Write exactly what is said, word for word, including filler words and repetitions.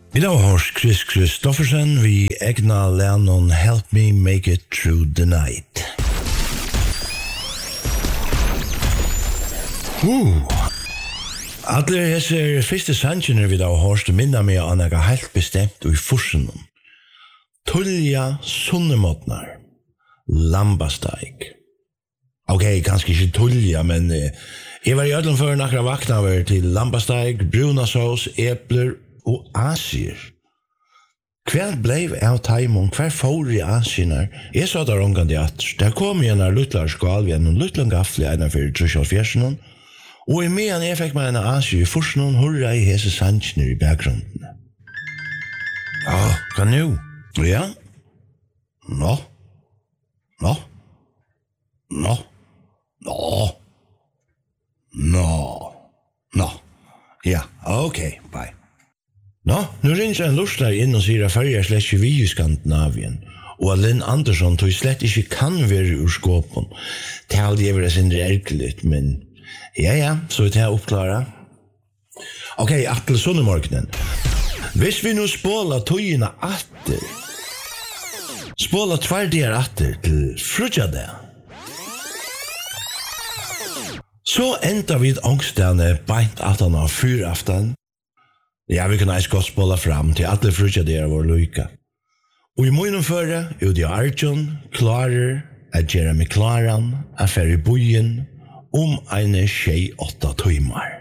Vi har hørt Chris Kristoffersen vi egna lærnon Help Me Make It Through the Night. Uh. Alle hese første sannsjoner vi da har hørt minna meg an ega helt bestemt og i forsenom. Tullja sunnemotnar. Lambasteik. Ok, kanskje ikke tullja, men eh, jeg var i ødelen før nakra vakna over til lambasteik, brunasås, epler og asier. Hver blev av taimon, hver får i asienar? Jeg sa der omgående at der kom igjen av luttlar skal vi en luttlang gaffli ena for trusjålfjersen, og i medan jeg fikk meg en asier i forsen hurra i hese sannsjoner i bakgrunden. Ja, hva nu? Ja? Nå? Nå? Nå? Nå? Nå? Nå? Ja, ok, bye. Nå, nu ringer en lustlar inn og sier at fyrir slett ikke vi i Skandinavien, og at Linn Andersson tog slett ikke kan være ur skåpen. Det hadde jeg vært sin erkeligt, men ja, ja, så er det her oppklara. Ok, Atle Sunnemorgnen. Hvis vi nu spåla tøyina atter, spåla tverdigar atter til frutjade, så enda vi ångstene beint atan av fyraftan. Ja, vi kan eis godt spåla fram til alle frutjade vår lyka. Og i munnen føre, Udi Arjun, klarer at gjøre meg klaran, affære i bojen, om eine tjej åtta tøymar.